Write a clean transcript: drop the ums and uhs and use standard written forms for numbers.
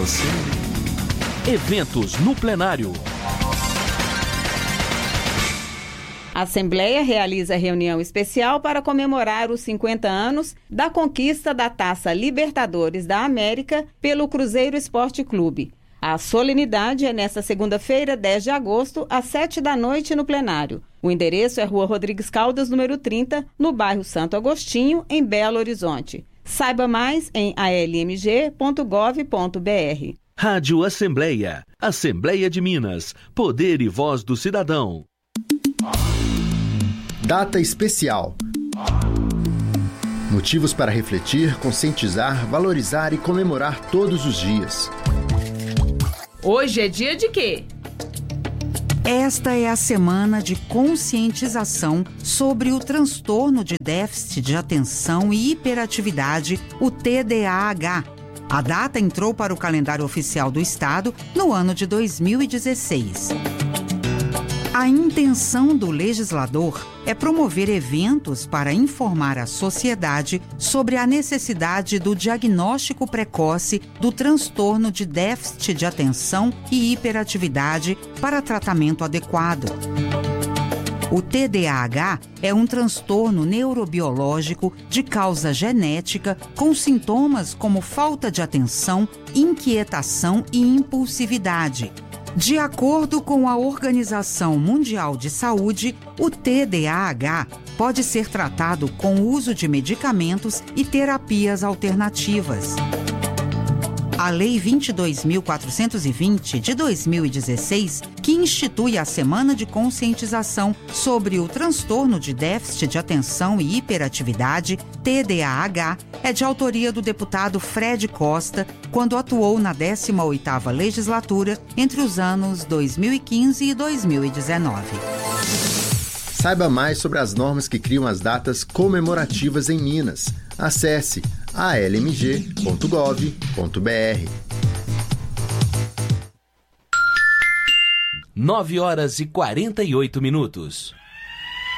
você. Eventos no plenário. A Assembleia realiza reunião especial para comemorar os 50 anos da conquista da Taça Libertadores da América pelo Cruzeiro Esporte Clube. A solenidade é nesta segunda-feira, 10 de agosto, às 7h no plenário. O endereço é Rua Rodrigues Caldas, número 30, no bairro Santo Agostinho, em Belo Horizonte. Saiba mais em almg.gov.br. Rádio Assembleia. Assembleia de Minas. Poder e voz do cidadão. Data especial. Motivos para refletir, conscientizar, valorizar e comemorar todos os dias. Hoje é dia de quê? Esta é a semana de conscientização sobre o transtorno de déficit de atenção e hiperatividade, o TDAH. A data entrou para o calendário oficial do Estado no ano de 2016. A intenção do legislador é promover eventos para informar a sociedade sobre a necessidade do diagnóstico precoce do transtorno de déficit de atenção e hiperatividade para tratamento adequado. O TDAH é um transtorno neurobiológico de causa genética com sintomas como falta de atenção, inquietação e impulsividade. De acordo com a Organização Mundial de Saúde, o TDAH pode ser tratado com o uso de medicamentos e terapias alternativas. A Lei 22.420, de 2016, que institui a Semana de Conscientização sobre o transtorno de déficit de atenção e hiperatividade, TDAH, é de autoria do deputado Fred Costa, quando atuou na 18ª legislatura entre os anos 2015 e 2019. Saiba mais sobre as normas que criam as datas comemorativas em Minas. Acesse almg.gov.br. 9h48.